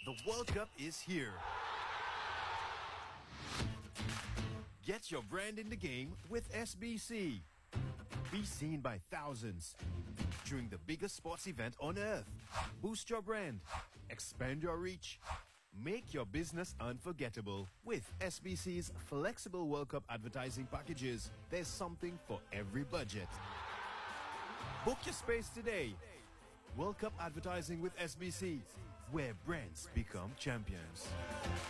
The World Cup is here. Get your brand in the game with SBC. Be seen by thousands during the biggest sports event on earth. Boost your brand. Expand your reach. Make your business unforgettable with SBC's flexible World Cup advertising packages. There's something for every budget. Book your space today. World Cup advertising with SBC, where brands become champions.